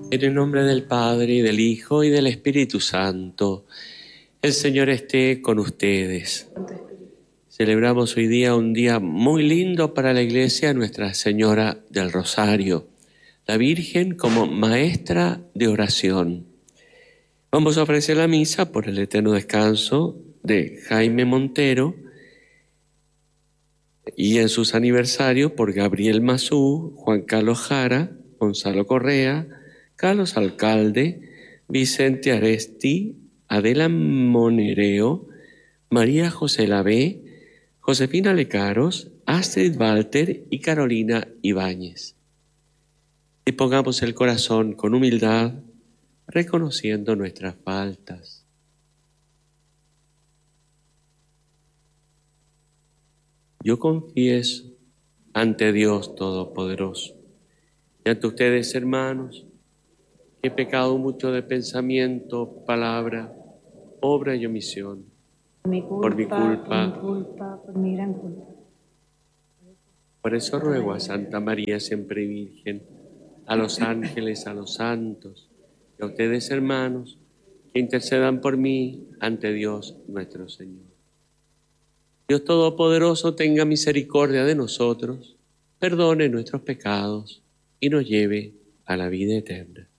En el nombre del Padre, y del Hijo, y del Espíritu Santo. El Señor esté con ustedes. Celebramos hoy día un día muy lindo para la Iglesia, Nuestra Señora del Rosario, la Virgen como maestra de oración. Vamos a ofrecer la misa por el eterno descanso de Jaime Montero y en sus aniversarios por Gabriel Mazú, Juan Carlos Jara, Gonzalo Correa, Carlos Alcalde, Vicente Aresti, Adela Monereo, María José Lavé, Josefina Lecaros, Astrid Walter y Carolina Ibáñez. Dispongamos el corazón con humildad, reconociendo nuestras faltas. Yo confieso ante Dios Todopoderoso y ante ustedes, hermanos, que he pecado mucho de pensamiento, palabra, obra y omisión. Por mi culpa, por mi gran culpa. Por eso ruego a Santa María siempre Virgen, a los ángeles, a los santos, y a ustedes, hermanos, que intercedan por mí ante Dios nuestro Señor. Dios Todopoderoso tenga misericordia de nosotros, perdone nuestros pecados y nos lleve a la vida eterna.